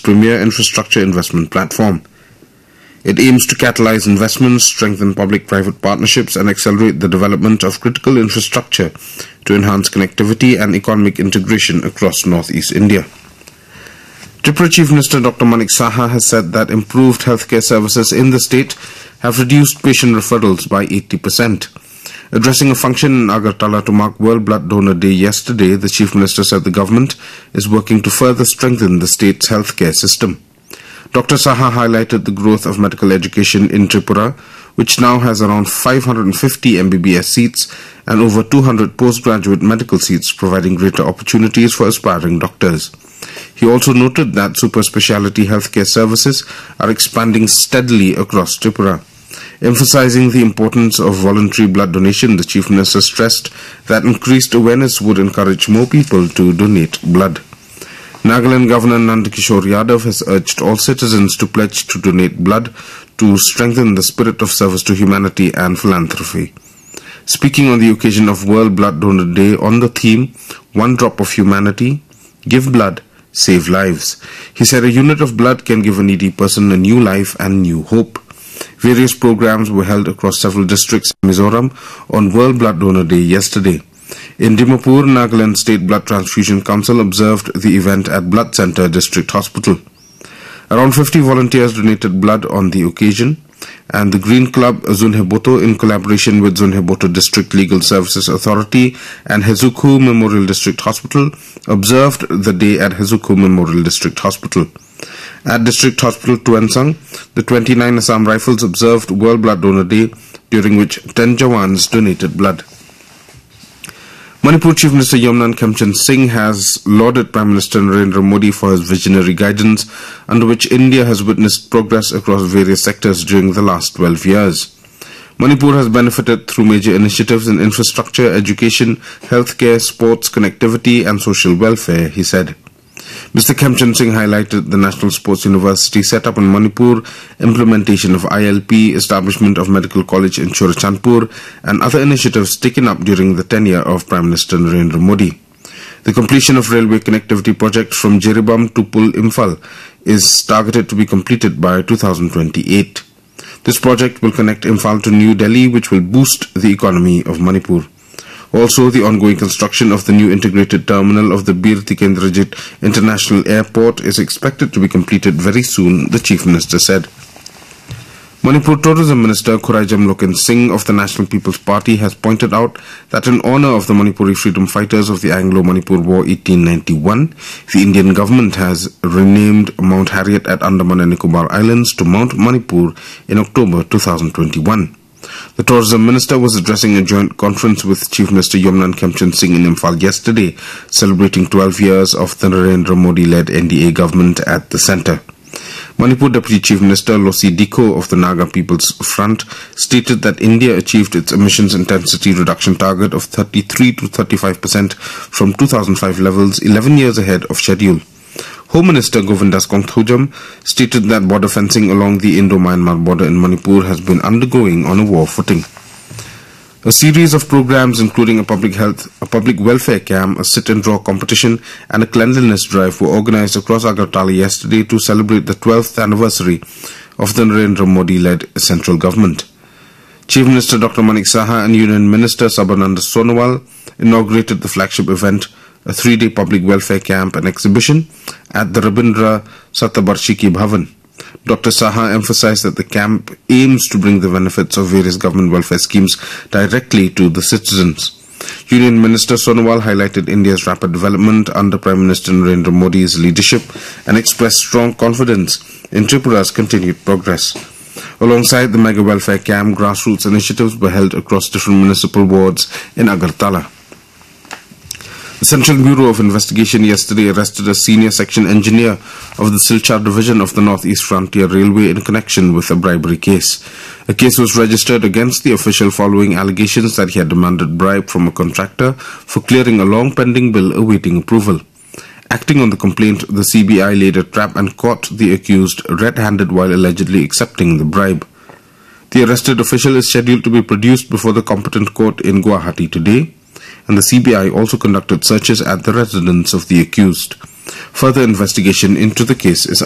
premier infrastructure investment platform. It aims to catalyze investments, strengthen public-private partnerships, and accelerate the development of critical infrastructure to enhance connectivity and economic integration across northeast India. Tripura Chief Minister Dr. Manik Saha has said that improved healthcare services in the state have reduced patient referrals by 80%. Addressing a function in Agartala to mark World Blood Donor Day yesterday, the Chief Minister said the government is working to further strengthen the state's healthcare system. Dr. Saha highlighted the growth of medical education in Tripura, which now has around 550 MBBS seats and over 200 postgraduate medical seats, providing greater opportunities for aspiring doctors. He also noted that super speciality healthcare services are expanding steadily across Tripura. Emphasizing the importance of voluntary blood donation, the Chief Minister stressed that increased awareness would encourage more people to donate blood. Nagaland Governor Nand Kishore Yadav has urged all citizens to pledge to donate blood to strengthen the spirit of service to humanity and philanthropy. Speaking on the occasion of World Blood Donor Day on the theme, One Drop of Humanity, Give Blood, Save Lives, he said a unit of blood can give a needy person a new life and new hope. Various programs were held across several districts in Mizoram on World Blood Donor Day yesterday. In Dimapur, Nagaland State Blood Transfusion Council observed the event at Blood Centre District Hospital. Around 50 volunteers donated blood on the occasion, and the Green Club Zunheboto, in collaboration with Zunheboto District Legal Services Authority and Hezuku Memorial District Hospital, observed the day at Hezuku Memorial District Hospital. At District Hospital Tuensang, the 29 Assam Rifles observed World Blood Donor Day, during which 10 Jawans donated blood. Manipur Chief Minister Yamnan Khemchand Singh has lauded Prime Minister Narendra Modi for his visionary guidance, under which India has witnessed progress across various sectors during the last 12 years. Manipur has benefited through major initiatives in infrastructure, education, healthcare, sports, connectivity and social welfare, he said. Mr. Khemchand Singh highlighted the National Sports University set up in Manipur, implementation of ILP, establishment of Medical College in Churachandpur, and other initiatives taken up during the tenure of Prime Minister Narendra Modi. The completion of railway connectivity project from Jiribam to Pul Imphal is targeted to be completed by 2028. This project will connect Imphal to New Delhi, which will boost the economy of Manipur. Also, the ongoing construction of the new integrated terminal of the Bir Tikendrajit International Airport is expected to be completed very soon, the Chief Minister said. Manipur Tourism Minister Khuraijam Loken Singh of the National People's Party has pointed out that in honour of the Manipuri freedom fighters of the Anglo-Manipur War 1891, the Indian government has renamed Mount Harriet at Andaman and Nicobar Islands to Mount Manipur in October 2021. The Tourism Minister was addressing a joint conference with Chief Minister Yamnan Khemchand Singh in Imphal yesterday, celebrating 12 years of the Narendra Modi-led NDA government at the centre. Manipur Deputy Chief Minister Losi Dikho of the Naga People's Front stated that India achieved its emissions intensity reduction target of 33 to 35% from 2005 levels 11 years ahead of schedule. Home Minister Govindas Kongthojam stated that border fencing along the Indo-Myanmar border in Manipur has been undergoing on a war footing. A series of programs including a public welfare camp, a sit-and-draw competition and a cleanliness drive were organized across Agartala yesterday to celebrate the 12th anniversary of the Narendra Modi-led central government. Chief Minister Dr. Manik Saha and Union Minister Sabananda Sonowal inaugurated the flagship event, a 3-day public welfare camp and exhibition at the Rabindra Satabarshiki Bhavan. Dr. Saha emphasized that the camp aims to bring the benefits of various government welfare schemes directly to the citizens. Union Minister Sonowal highlighted India's rapid development under Prime Minister Narendra Modi's leadership and expressed strong confidence in Tripura's continued progress. Alongside the mega welfare camp, grassroots initiatives were held across different municipal wards in Agartala. The Central Bureau of Investigation yesterday arrested a senior section engineer of the Silchar division of the Northeast Frontier Railway in connection with a bribery case. A case was registered against the official following allegations that he had demanded bribe from a contractor for clearing a long pending bill awaiting approval. Acting on the complaint, the CBI laid a trap and caught the accused red-handed while allegedly accepting the bribe. The arrested official is scheduled to be produced before the competent court in Guwahati today, and the CBI also conducted searches at the residence of the accused. Further investigation into the case is